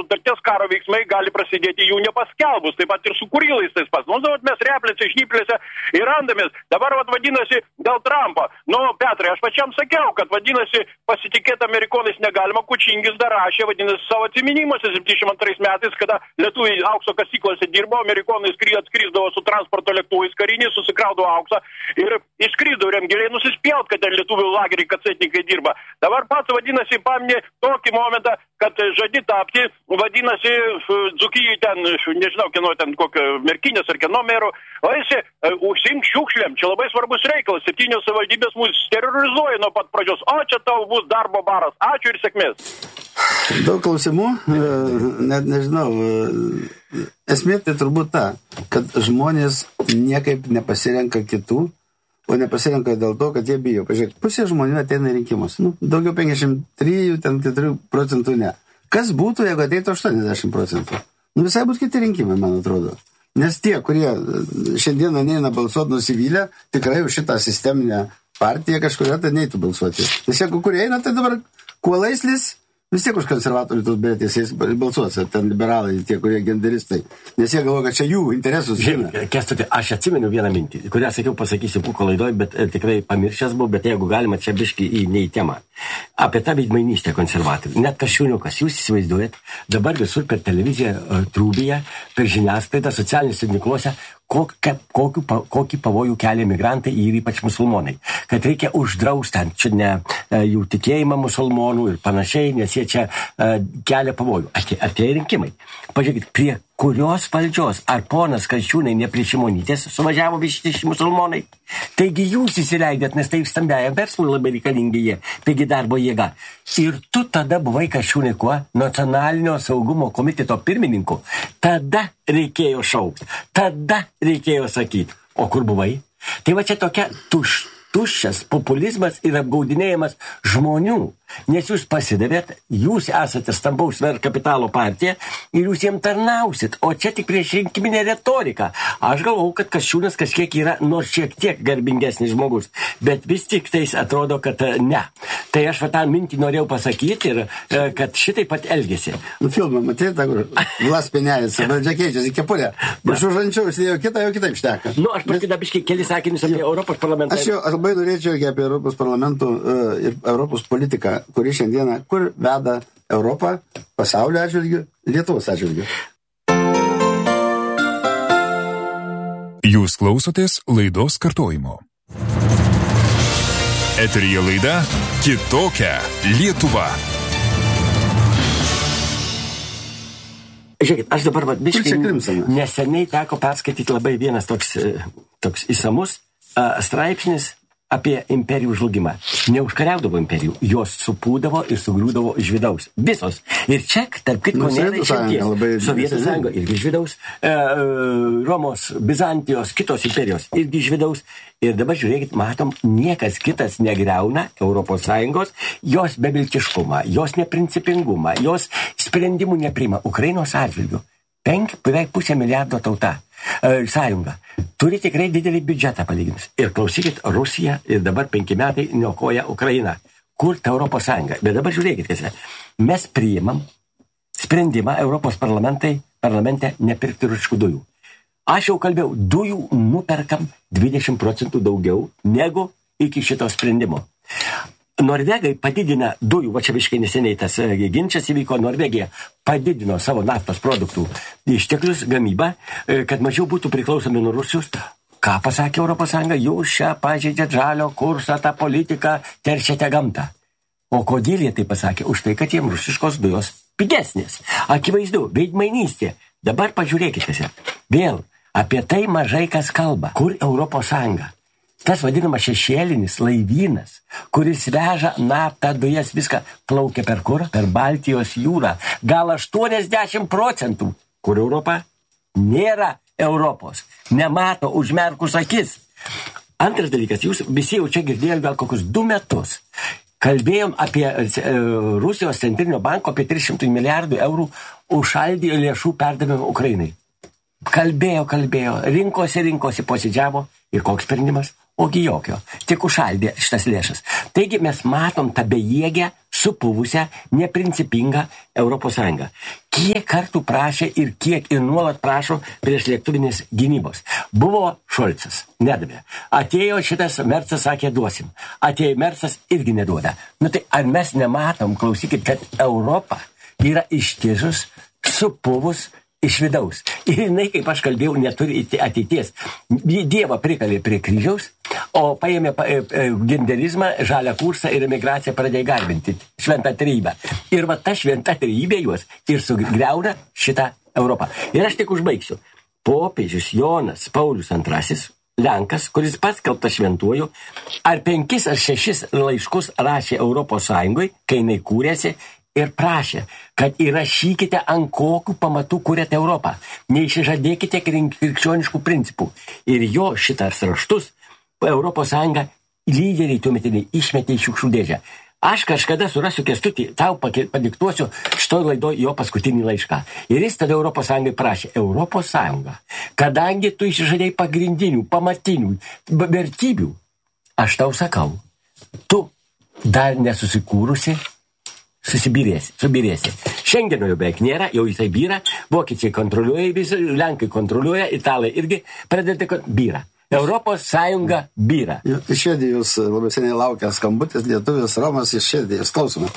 sutarties karo veiksmai gali prasidėti jų nepaskelbus, taip pat ir su Kurilais tais pas. Nu, mes replėse, šnyplėse ir randamės. Dabar vadinasi dėl Trumpo. Nu, Petrai, aš pačiam sakiau, kad vadinasi pasitikėti amerikonais negalima, Kučingis dar rašė, vadinasi savo atsiminimuose 72 metais, kada lietuviai aukso kasyklose dirbo, amerikonai atskrisdavo su transporto lėktuvais kariniais, susikraudavo auksą ir išskrisdavo ir jam geriai nusispjaut, kad ten lietuvių lageriai kacetininkai dirba. Dabar pats vadinasi paminė tokį momentą, kad žadi tapti, vadinasi, Dzūkijai ten, nežinau, kieno ten, kokio Merkinės ar kieno merų, o esi užsimk šiukšlėm, čia labai svarbus reikalas, 7 savivaldybės mus terrorizuoja nuo pat pradžios, o čia tau bus darbo baras, ačiū ir sėkmės. Daug klausimų, net nežinau, esmė tai turbūt ta, kad žmonės niekaip nepasirenka kitų, o nepasirenka dėl to, kad jie bijo. Pažiūrėk, pusė žmonių ateina į rinkimus. Nu, daugiau 53% ne. Kas būtų, jeigu ateitų 80%? Nu, visai būtų kiti rinkimai, man atrodo. Nes tie, kurie šiandieną neina balsuoti nusivylę, tikrai už šitą sisteminę partiją kažkuria tai neitų balsuoti. Nes jeigu kurie eina, tai dabar kuo laislis, vis tiek už konservatorių tos beretės balsuos, ten liberalai, tie, kurie genderistai. Nes jie galvoja, kad čia jų interesus žina. Kęstuti, aš atsimenu vieną mintį, kurią sakiau, pasakysiu Pūko laidoj, bet tikrai pamiršęs buvau, bet jeigu galima čia biškį į temą. Apie tą veidmainystę konservatorių. Net Kasčiūniukas, jūs įsivaizduojat, dabar visur per televiziją, trūbyje, per žiniasklaidą, socialiniuose tinkluose, kokį pavojų kelia migrantai ir ypač musulmonai. Kad reikia uždrausti čia ne jų tikėjimą musulmonų ir panašiai, nes jie čia kelia pavojų. Atėjo rinkimai. Pažiūrėkit, prie kurios valdžios ar ponas Kasčiūnai ne prie Šimonytės suvažiavo visi musulmonai. Taigi jūs įsileidėt, nes taip stambiajam verslui labai reikalingi jie, pigi darbo jėga. Ir tu tada buvai Kasčiūnai kuo? Nacionalinio saugumo komiteto pirmininku. Tada reikėjo šaukti, tada reikėjo sakyti. O kur buvai? Tai va čia tokia tuščias populizmas ir apgaudinėjimas žmonių. Nes jūs pasidavėt, jūs esate stambaus kapitalo partija ir jūs jiem tarnausit, o čia tik prieš rinkiminę retoriką. Aš galvau, kad Kasčiūnas kažkiek yra nors šiek tiek garbingesnis žmogus, bet vis tik tais atrodo, kad ne. Tai aš tą mintį norėjau pasakyti ir kad šitai pat elgėsi. Nu, filmą, matai, ta kur Vlas Penėlis, valdžia keičiasi kepurė. Prašau žančiau, jau kitaip šteka. Nu, aš paskui biškai keli sakinius apie Europos parlamentą. Aš jau labai norėčiau apie Europos parlamentų ir Europos politiką, kuri šiandieną, kur veda Europą, pasaulio atžvilgių, Lietuvos atžvilgių. Jūs klausotės laidos kartojimo. Eteryje laida Kitokia Lietuva. Žiūrėkit, aš dabar neseniai teko perskaityti labai vienas toks įsamus straipsnis apie imperijų žlugimą. Neužkariaudavo imperijų, jos supūdavo ir sugriūdavo iš vidaus. Visos. Ir čia, tarp kitko, nėra išimties. Sovietų sąjunga irgi iš vidaus, Romos, Bizantijos, kitos imperijos irgi iš vidaus. Ir dabar žiūrėkit, matom, niekas kitas negriauna Europos Sąjungos, jos beviltiškumą, jos neprincipingumą, jos sprendimų nepriima. Ukrainos atžvilgių. Beveik 500 milijardo tauta. Sąjunga. Turi tikrai didelį biudžetą palyginus. Ir klausykit, Rusija ir dabar 5 metai niokoja Ukrainą. Kur ta Europos Sąjunga? Bet dabar žiūrėkit, kas yra. Mes priimam sprendimą Europos parlamente nepirkti rusiškų dujų. Aš jau kalbėjau, dujų nuperkam 20% daugiau negu iki šito sprendimo. Norvegai padidina dujų, va čia visiškai neseniai tas ginčas įvyko, Norvegija padidino savo naftos produktų išteklius gamybą, kad mažiau būtų priklausomi nuo Rusijos. Ką pasakė Europos Sąjunga? Jūs čia pažeidžiat žalio kursą, tą politiką, teršiate gamtą. O kodėl jie tai pasakė? Už tai, kad jiems rusiškos dujos pigesnės. Akivaizdu, veidmainystė. Dabar pažiūrėkite. Vėl, apie tai mažai kas kalba. Kur Europos Sąjunga? Tas vadinamas šešėlinis laivynas, kuris veža naftą, dujas, viską plaukia per kur? Per Baltijos jūrą. Gal 80%. Kur Europa? Nėra Europos. Nemato užmerkus akis. Antras dalykas, jūs visi jau čia girdėjot gal kokius 2 metus. Kalbėjom apie Rusijos centrinio banko apie 300 milijardų eurų užšaldyjo lėšų perdavimą Ukrainai. Kalbėjo, rinkosi, posėdžiavo ir koks sprendimas? Ogi jokio, tik užšaldė šitas lėšas. Taigi mes matom tą bejėgę, supuvusią, neprincipingą Europos Sąjungą. Kiek kartų prašė ir kiek ir nuolat prašo prieš lėktuvinės gynybos. Buvo Šolcas, nedavė. Atėjo šitas Mercas, sakė, duosim. Atėjo Mercas, irgi neduoda. Nu tai ar mes nematom, klausykit, kad Europa yra ištisus, supuvus, iš vidaus. Ir jinai, kaip aš kalbėjau, neturi ateities. Dievą prikalė prie kryžiaus, o paėmė genderizmą, žalią kursą ir emigraciją pradėjo garbinti. Šventą trejybę. Ir va ta šventa trejybė juos ir sugriauna šitą Europą. Ir aš tik užbaigsiu. Popiežius Jonas Paulius II, Lenkas, kuris pats skelbtas šventuoju, ar 5 ar 6 laiškus rašė Europos Sąjungai, kai jinai kūrėsi, ir prašė, kad įrašykite, ant kokių pamatų kūrėte Europą. Neišsižadėkite krikščioniškų principų. Ir jo šitas raštus Europos Sąjunga lyderiai tuometiniai išmetė į šiukšlių dėžę. Aš kažkada surasiu Kęstutį, tau padiktuosiu šitoj laidoj jo paskutinį laišką. Ir jis tada Europos Sąjungai prašė, Europos Sąjunga, kadangi tu išsižadėjai pagrindinių, pamatinių vertybių, aš tau sakau, tu dar nesusikūrusi, subirėsi. Šengeno jau beveik nėra, jau jisai byra, vokiečiai kontroliuoja, visi, lenkai kontroliuoja, italai irgi pradeda byra. Europos Sąjunga byra. Iš Švedijos labai seniai laukia skambutis, lietuvis Romas iš Švedijos. Klausome.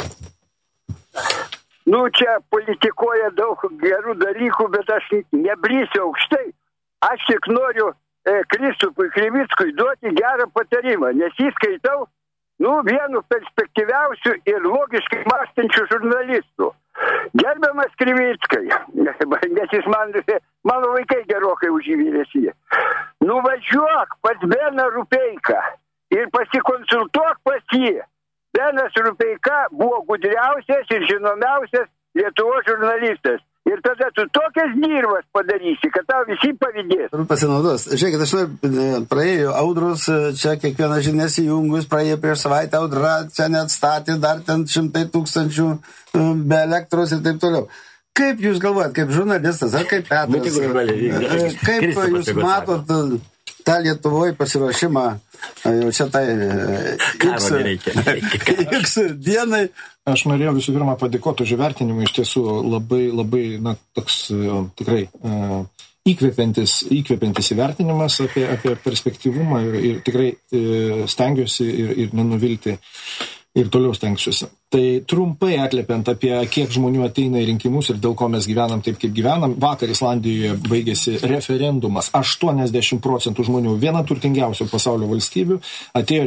Nu, čia politikuoja daug gerų dalykų, bet aš nebrysiu aukštai. Aš tik noriu Kristupui Krivickui duoti gerą patarimą, nes jį skaitau vienu perspektyviausių ir logiškai mąstančių žurnalistų. Gerbiamas Krivickai, nes jis mano vaikai gerokai už jį vyresni. Nuvažiuok pas Beną Rupeiką ir pasikonsultuok pas jį. Benas Rupeika buvo gudriausias ir žinomiausias Lietuvos žurnalistas. Ir tada tu tokias dirvas padarysi, kad tau visi pavydės. Pasinaudos. Žiūrėkit, aš praėjo audros, čia kiekvieną žinią įjungus, praėjo prieš savaitę audra, čia net statė dar ten 100 000 be elektros ir taip toliau. Kaip jūs galvojat, kaip žurnalistas, ar kaip Petras, kaip jūs matot tą Lietuvoje pasiruošimą jau čia tai X dienai? Aš norėjau visų pirma padėkoti už įvertinimą, iš tiesų labai, toks tikrai įkvepiantis įvertinimas apie perspektyvumą ir tikrai stengiuosi ir nenuvilti ir toliau stengsiuosi. Tai trumpai atliepiant apie kiek žmonių ateina į rinkimus ir dėl ko mes gyvenam taip, kaip gyvenam. Vakar Islandijoje baigėsi referendumas. 80% žmonių, viena turtingiausių pasaulio valstybių, atėjo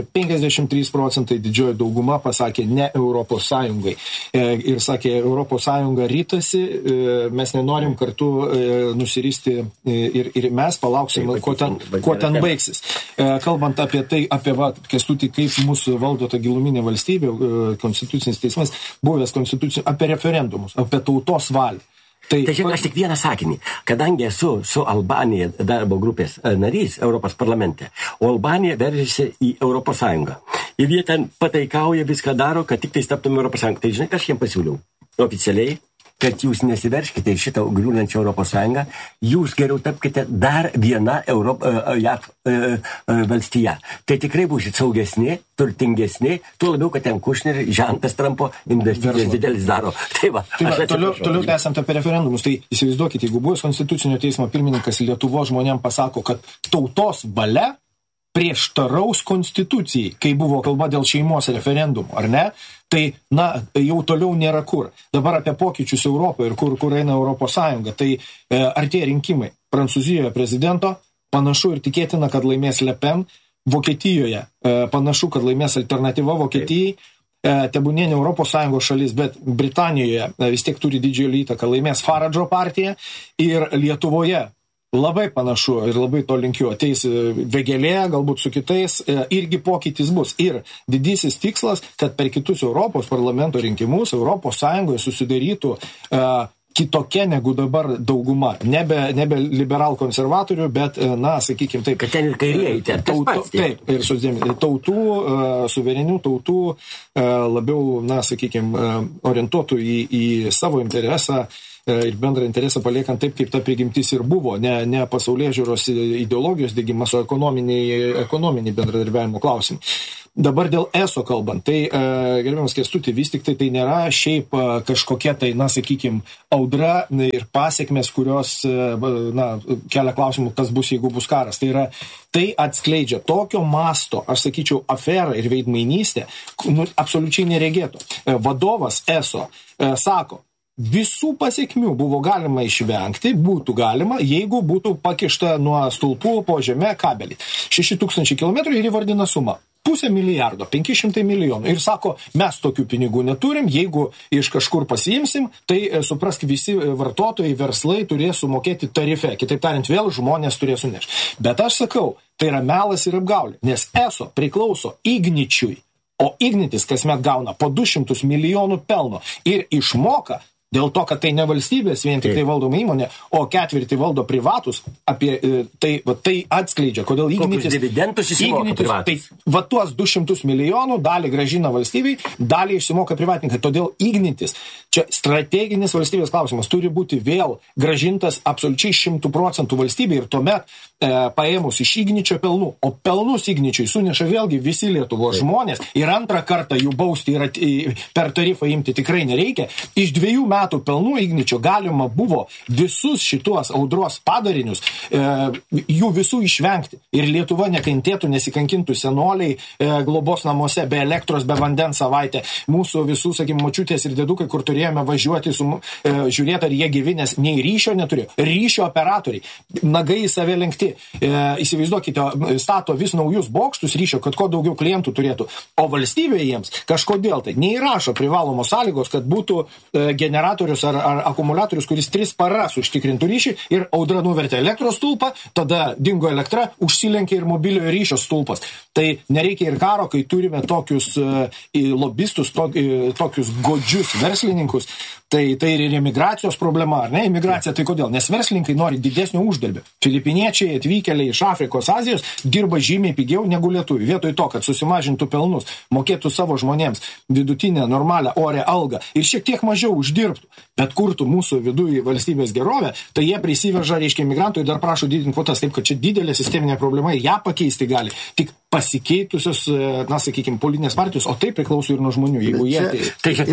53%, didžioji dauguma pasakė ne Europos Sąjungai. Ir sakė, Europos Sąjunga rytasi, mes nenorim kartu nusiristi ir mes palauksim, kuo ten baigsis. Kalbant apie tai, Kęstutį, kaip mūsų valdo ta giluminė valstybė, konstitucinė teismas, buvęs konstitucijų, apie referendumus, apie tautos valią. Tai žiūrėk, aš tik vieną sakinį. Kadangi esu su Albanija darbo grupės narys Europos parlamente, o Albanija veržėsi į Europos Sąjungą. Ir jie ten pataikauja, viską daro, kad tik tai taptum Europos Sąjungą. Tai žinai, ką aš jiems pasiūliau oficialiai, kad jūs nesiverškite į šitą griūnančią Europos Sąjungą, jūs geriau tapkite dar viena JAV valstija. Tai tikrai būsit saugesni, turtingesni, tuo labiau, kad ten Kušneris, Žentas Trumpo investicijas didelis daro. Toliau tęsiant apie referendumus, tai įsivaizduokite, jeigu buvęs Konstitucinio teismo pirmininkas Lietuvos žmonėms pasako, kad tautos valia prieštaraus konstitucijai, kai buvo kalba dėl šeimos referendumų, ar ne? Tai, jau toliau nėra kur. Dabar apie pokyčius Europoje ir kur eina Europos Sąjunga. Tai artėja rinkimai. Prancūzijoje prezidento panašu ir tikėtina, kad laimės Le Pen. Vokietijoje panašu, kad laimės alternatyva Vokietijai. Tebūnė ne Europos Sąjungos šalis, bet Britanijoje vis tiek turi didžiulį įtaką, laimės Faradžo partija. Ir Lietuvoje labai panašu ir labai to linkiu, ateis Vėgėlė, galbūt su kitais, irgi pokytis bus. Ir didysis tikslas, kad per kitus Europos parlamento rinkimus Europos Sąjungoje susidarytų kitokia negu dabar dauguma. Nebe liberal konservatorių, bet, sakykime taip. Kad ten ir kairieji, taip, ir tautų, suverenių tautų, labiau, sakykime, orientuotų į savo interesą ir bendrą interesą paliekant taip, kaip ta prigimtis ir buvo, ne pasaulyje žiūros ideologijos dėgymas, o ekonominiai bendradarbiavimo klausimai. Dabar dėl ESO kalbant, tai gerbiamas Kęstuti, vis tik tai nėra šiaip kažkokia tai, sakykime, audra ir pasiekmes, kurios, kelia klausimų, kas bus, jeigu bus karas. Tai atskleidžia tokio masto, aš sakyčiau, aferą ir veidmainystę, absoliučiai neregėto. Vadovas ESO sako, visų pasiekmių buvo galima išvengti, būtų galima, jeigu būtų pakišta nuo stulpų po žemę kabelį. 6000 km ir įvardina sumą. 500 milijardo, 500 milijonų. Ir sako, mes tokių pinigų neturim, jeigu iš kažkur pasiimsim, tai suprask, visi vartotojai, verslai turės sumokėti tarife. Kitaip tariant, vėl žmonės turės sunešti. Bet aš sakau, tai yra melas ir apgaulė, nes ESO priklauso Igničiui, o Ignitis kasmet gauna po 200 milijonų pelno ir išmoka. Dėl to, kad tai ne valstybės, vien tik tai valdoma įmonė, o ketvirtį valdo privatus, apie tai atskleidžia, kodėl Ignitis... Kokius dividendus išsimoka privatus. Tai tuos 200 milijonų dalį grąžina valstybei, dalį išsimoka privatininkai. Todėl Ignitis, čia strateginis valstybės klausimas, turi būti vėl grąžintas absoliučiai 100% valstybei ir tuomet paėmus iš Igničio pelnų. O pelnus Igničiui suneša vėlgi visi Lietuvos žmonės ir antrą kartą jų bausti ir per tarifą imti tikrai nereikia. Iš 2 metų pelnų Igničio galima buvo visus šituos audros padarinius, jų visų išvengti. Ir Lietuva nekentėtų, nesikankintų senoliai globos namuose be elektros, be vandens savaitę. Mūsų visų, sakykime, močiutės ir dėdukai, kur turėjome važiuoti, žiūrėti, ar jie gyvi, nes nei ryšio neturėjo. Ryšio operatoriai, nagai į save lenkti. Įsivaizduokite, stato vis naujus bokštus ryšio, kad kuo daugiau klientų turėtų. O valstybė jiems kažkodėl tai neįrašo privalomos sąlygos, kad būtų generatorius ar akumuliatorius, kuris 3 paras užtikrintų ryšį ir audra nuvertė elektros stulpą, tada dingo elektra, užsilenkė ir mobiliojo ryšio stulpas. Tai nereikia ir karo, kai turime tokius lobistus, tokius godžius verslininkus. Tai ir emigracijos problema, ar ne? Emigracija tai kodėl? Nes verslininkai nori didesnio uždarbio. Filipiniečiai atvykėliai iš Afrikos, Azijos dirba žymiai pigiau negu lietuviai. Vietoj to, kad susimažintų pelnus, mokėtų savo žmonėms vidutinę, normalią, orę algą ir šiek tiek mažiau uždirbtų, bet kurtų mūsų viduje valstybės gerovę, tai jie prisiveža, reiškia, imigrantų ir dar prašo didinti kvotas. Taip, kad čia didelė sisteminė problema ir ją pakeisti gali tik pasikeitusios, sakykime, politinės partijos, o tai priklauso ir nuo žmonių. Jeigu jie... Čia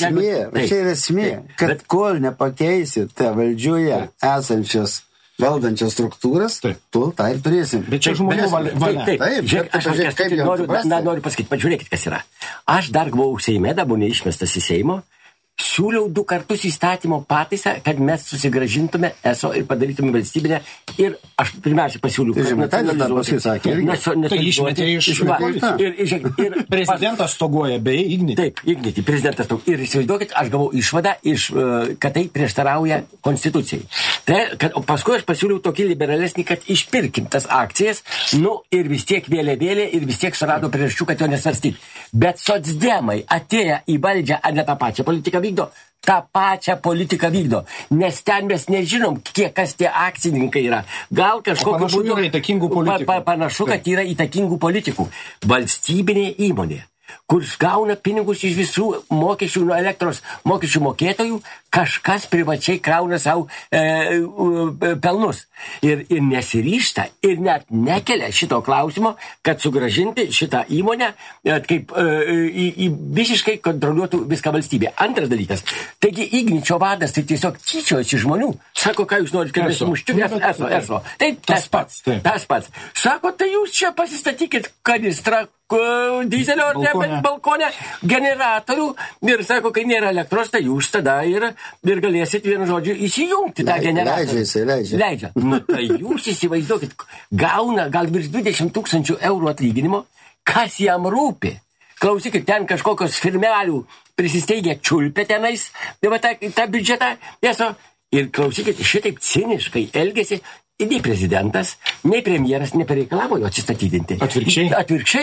yra esmė, kad kol nepakeisite valdžioje esančias valdančias struktūras, tu tai ir turėsim. Bet čia žmonių valia. Taip, noriu pasakyti, pažiūrėkit, kas yra. Aš dar buvau Seime, dabar neišmestas į Seimo, siūliau 2 kartus įstatymo pataisą, kad mes susigrąžintume ESO ir padarytume valstybinę. Ir aš pirmiausia pasiūliau. Tai išmetė iš prezidentas stoguoja, beje, Ignitį. Taip, Ignitį, prezidentas stoguoja. Ir įsivaizduokit, aš gavau išvadą, kad tai prieštarauja konstitucijai. O paskui aš pasiūliau tokį liberalesnį, kad išpirkim tas akcijas, ir vis tiek vėlė, ir vis tiek surado priežasčių, kad jo nesvarstyti. Bet socdemai atėję į valdžią, ar ne tą pačią politiką vykdo, tą pačią politiką vykdo, nes ten mes nežinom, kas tie akcininkai yra. Gal kažkokiu būdu panašu, kad yra įtakingų politikų. Valstybinė įmonė, kur gauna pinigus iš visų mokesčių nuo elektros mokesčių mokėtojų, kažkas privačiai krauna savo pelnus. Ir nesiryžta, ir net nekelia šito klausimo, kad sugrąžinti šitą įmonę, kaip visiškai kontroliuotų viską valstybė. Antras dalykas. Taigi Igničio vadas tai tiesiog tyčiojasi žmonių. Sako, ką jūs norite, kad mes muščiukės ESO. Tai tas pats. Sako, tai jūs čia pasistatykit kanistrą dizelio balkonę generatorių ir sako, kai nėra elektros, tai jūs tada ir galėsit vienu žodžiu įsijungti tą generatorių. Leidžia. Tai jūs įsivaizduokit, gauna gal virš 20 000 eurų atlyginimo, kas jam rūpi. Klausykit, ten kažkokios firmelių prisisteigia čiulpė tenais, tą biudžetą. Ir klausykit, šitaip ciniškai elgėsi nei prezidentas, nei premjeras nepareikalavo jo atsistatydinti. Atvirkščiai.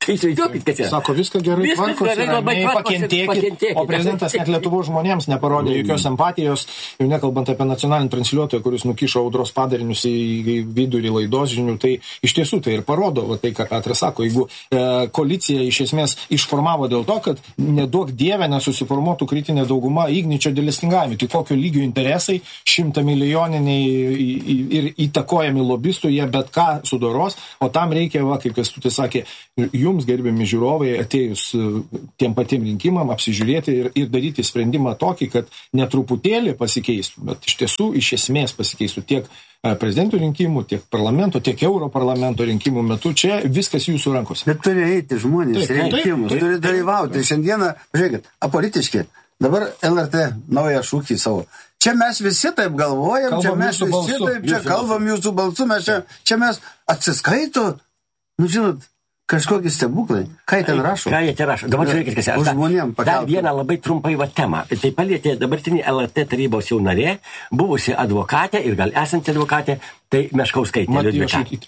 Tai įsivaizduokit, kas yra. Sako, viską gerai tvarkosi, pakentėkit, o prezidentas net Lietuvos žmonėms neparodė jokios empatijos, jau nekalbant apie nacionalinį transliuotoją, kuris nukišo audros padarinius į vidurį laidos žinių, tai iš tiesų tai ir parodo, tai ką Petras sako, jeigu koalicija iš esmės išformavo dėl to, kad neduok dievę nesusiformuotų kritinė dauguma Igničio dėlestingavimui, tai kokio lygio interesai 100 milijoniniai ir įtakojami lobistų, jie bet ką sudoros, o tam reikia, kaip Kęstutis sakė, jums, gerbiami žiūrovai, atėjus tiem patiem rinkimam, apsižiūrėti ir daryti sprendimą tokį, kad netruputėlį pasikeistų, bet iš tiesų iš esmės pasikeistų tiek prezidentų rinkimų, tiek parlamento, tiek Europarlamento rinkimų metu. Čia viskas jūsų rankose. Bet turi eiti žmonės rinkimus, turi dalyvauti. Šiandieną, pažiūrėkit, apolitiški. Dabar LRT naują šūkį savo. Čia mes visi taip galvojam, čia mes visi taip, čia kalbam jūsų balsu, mes čia mes atsiskaito, žinot, kažkokie stebuklai. Ką jie ten rašo? Ką jie ten rašo? Dabar žiūrėkit, kas yra. Dar vieną labai trumpai temą. Tai palietė dabartinį LRT tarybos jau narė, buvusi advokatė ir gal esanti advokatė, tai Meškauskaitė.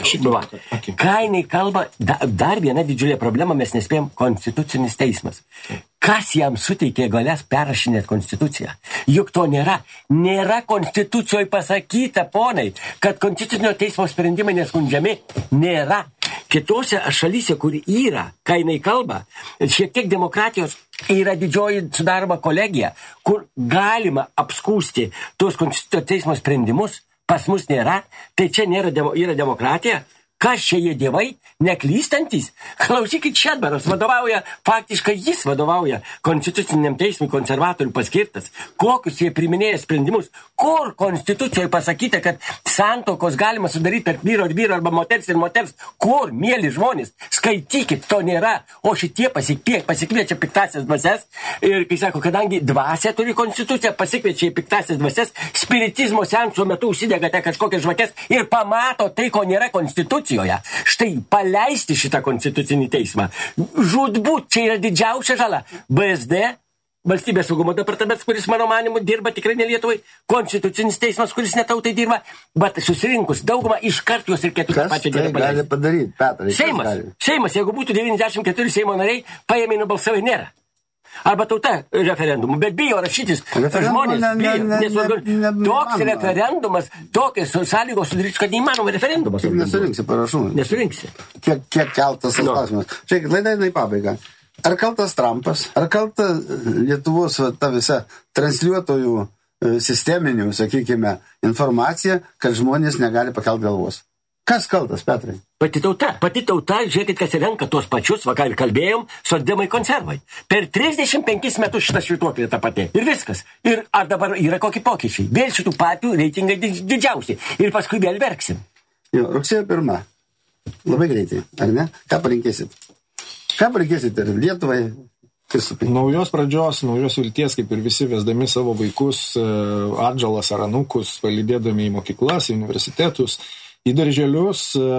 Ką jinai kalba, dar viena didžiulė problema, mes nespėjom konstitucinis teismas. Kas jam suteikė galės perrašinėti konstituciją? Juk to nėra. Nėra konstitucijoje pasakyta, ponai, kad konstitucinio teismo sprendimai neskundžiami. Nėra. Kitose šalyse, kur yra, ką jinai kalba, šiek tiek demokratijos yra didžioji sudaroma kolegija, kur galima apskūsti tuos konstitucinio teismo sprendimus, pas mus nėra, tai čia yra demokratija. Kas čia jie dievai, neklystantis? Klausykit, Šedbaras vadovauja, faktiškai jis vadovauja konstituciniam teismui, konservatorių paskirtas. Kokius jie priminėja sprendimus? Kur konstitucijoje pasakyta, kad santokos galima sudaryti tarp vyro ir vyro arba moters ir moters? Kur, mėly žmonės? Skaitykit, to nėra. O šitie pasikviečia piktasias dvasias ir, kai sako, kadangi dvasia turi konstituciją, pasikviečia į piktasias dvasias, spiritizmo seanso metu užsidegate kažkokias žvakes ir pamato tai, ko nėra konstitucijoje. Štai paleisti šitą konstitucinį teismą. Žūtbūt, čia yra didžiausia žala. BSD, Valstybės saugumo departamentas, kuris mano manimu dirba tikrai ne Lietuvai, konstitucinis teismas, kuris netautai dirba, bet susirinkus daugumą iškart juos reikėtų tą pačią dieną paleisti. Gali padaryti, Petrai? Seimas, jeigu būtų 94 Seimo nariai, paėmė nubalsavai nėra. Arba tauta referendumų, bet bijo rašytis. Žmonės bijo. Toks referendumas, tokios sąlygos sudarys, kad neįmanoma referendumas. Nesurinksi parašų. Nesurinksi. Kiek keltas klausimas. Žiūrėkit, laida į pabaigą. Ar kaltas Trumpas, ar kalta Lietuvos ta visa transliuotojų sisteminių, sakykime, informacija, kad žmonės negali pakelti galvos? Kas kaltas, Petrai? Pati tauta, žiūrėkit, kas renka tuos pačius, vakar kalbėjom, socdemai konservai. Per 35 metus šitą švituoklė ta pati. Ir viskas. Ir ar dabar yra kokie pokyčiai? Vėl šitų partijų reitingai didžiausi. Ir paskui vėl verksim. Jo, rugsėjo 1. Labai greitai, ar ne? Ką palinkėsit? Ką palinkėsit ir Lietuvai? Naujos pradžios, naujos vilties, kaip ir visi vesdami savo vaikus, atžalas ar anūkus, palydėdami į mokyklas, į universitetus, į darželius,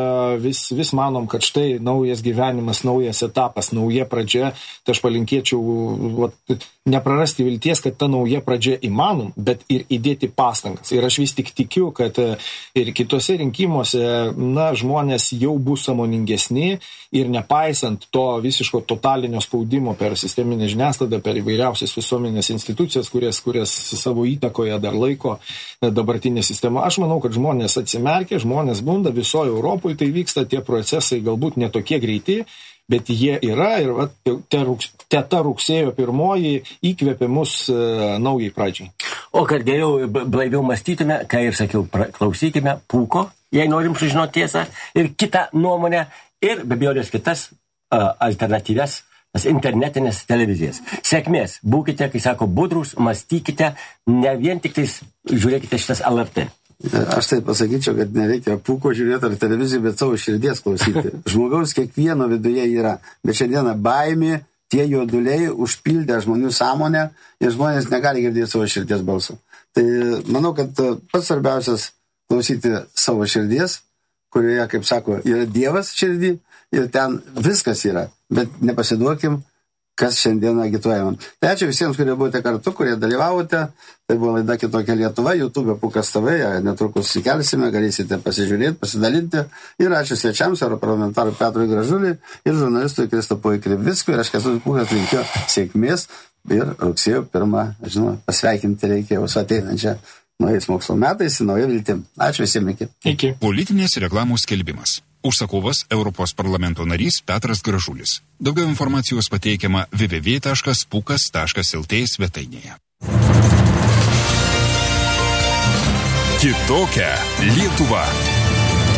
vis manom, kad štai naujas gyvenimas, naujas etapas, nauja pradžia. Tai aš palinkėčiau neprarasti vilties, kad ta nauja pradžia įmanom, bet ir įdėti pastangas. Ir aš vis tik tikiu, kad ir kitose rinkimuose, žmonės jau bus sąmoningesni ir nepaisant to visiško totalinio spaudimo per sisteminę žiniasklaidą, per įvairiausias visuomenės institucijas, kurias savo įtakoje dar laiko dabartinė sistema. Aš manau, kad žmonės atsimerkia, žmonės bunda visoje Europoje, tai vyksta tie procesai galbūt netokie greiti, bet jie yra ir ta rugsėjo 1 įkvėpė mus naujai pradžiai. O kad geriau blaiviau mąstytume, ką ir sakiau, klausykime Pūko, jei norim sužinoti tiesą, ir kitą nuomonę, ir be abejonės kitas alternatyvias internetinės televizijas. Sėkmės, būkite, kai sako, budrus, mąstykite, ne vien tik tais žiūrėkite šitas LRT. Aš tai pasakyčiau, kad nereikia Pūko žiūrėti ar televizijų, bet savo širdies klausyti. Žmogaus kiekvieno viduje yra. Bet šiandieną baimė, tie juoduliai užpildė žmonių sąmonę ir žmonės negali girdėti savo širdies balsų. Tai manau, kad pats svarbiausias klausyti savo širdies, kurioje, kaip sako, yra Dievas širdį ir ten viskas yra. Bet nepasiduokim kas šiandien agituojama. Tai ačiū visiems, kurie buvote kartu, kurie dalyvavote. Tai buvo laida Kitokia Lietuva, YouTube, Pukas TV, netrukus įkelsime, galėsite pasižiūrėti, pasidalinti. Ir ačiū svečiams, europarlamentarui Petrui Gražuliui ir žurnalistui Kristopui Krivickui. Ir aš Kęstutis Pūkas linkiu sėkmės ir rugsėjo 1, žinoma, pasveikinti reikia jau su ateinančia naujais mokslo metais, nauja viltim. Ačiū visiems, iki. Politinės reklamos skelbimas. Užsakovas Europos parlamento narys Petras Gražulis. Daugiau informacijos pateikiama www.pukas.lt svetainėje. Kitokia Lietuva.